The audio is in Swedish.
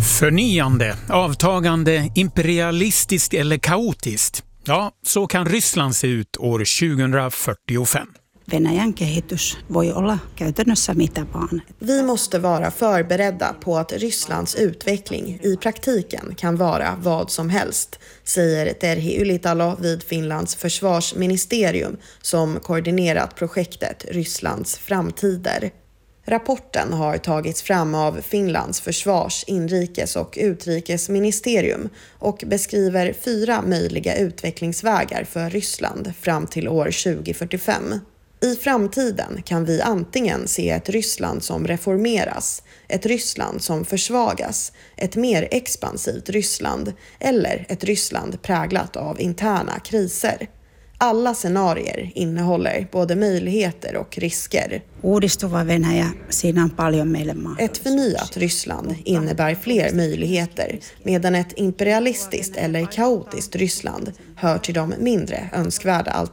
Förnyande, avtagande, imperialistiskt eller kaotiskt. Ja, så kan Ryssland se ut år 2045. Venäjän kehitys voi olla käytännössä mitä vaan. Vi måste vara förberedda på att Rysslands utveckling i praktiken kan vara vad som helst, säger Terhi Ylitalo vid Finlands försvarsministerium som koordinerat projektet Rysslands framtider. Rapporten har tagits fram av Finlands försvars-, inrikes- och utrikesministerium och beskriver 4 möjliga utvecklingsvägar för Ryssland fram till år 2045. I framtiden kan vi antingen se ett Ryssland som reformeras, ett Ryssland som försvagas, ett mer expansivt Ryssland eller ett Ryssland präglat av interna kriser. Alla scenarier innehåller både möjligheter och risker. Uudistuva Venäjä, siinä on paljon meille mahdollisuuksia. Ett förnyat Ryssland innebär fler möjligheter, medan ett imperialistiskt eller kaotiskt Ryssland hör till de mindre önskvärda alternativen.